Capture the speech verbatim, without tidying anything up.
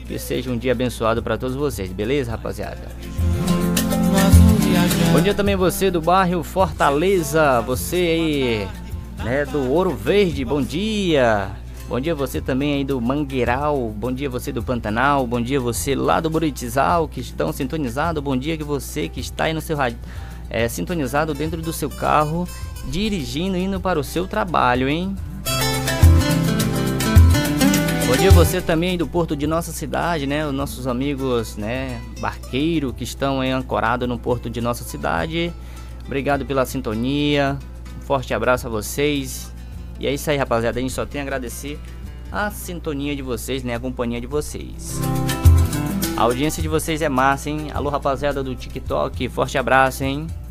Que seja um dia abençoado para todos vocês, beleza, rapaziada? Bom dia também você do bairro Fortaleza, você aí, né, do Ouro Verde, bom dia. Bom dia você também aí do Mangueiral, bom dia você do Pantanal, bom dia você lá do Buritizal que estão sintonizados, bom dia que você que está aí no seu rádio, é, sintonizado dentro do seu carro, dirigindo, indo para o seu trabalho, hein? Bom dia você também do porto de nossa cidade, né? Os nossos amigos, né, barqueiros que estão aí ancorados no porto de nossa cidade. Obrigado pela sintonia, um forte abraço a vocês. E é isso aí, rapaziada, a gente só tem a agradecer a sintonia de vocês, né, a companhia de vocês. A audiência de vocês é massa, hein? Alô, rapaziada do TikTok, forte abraço, hein?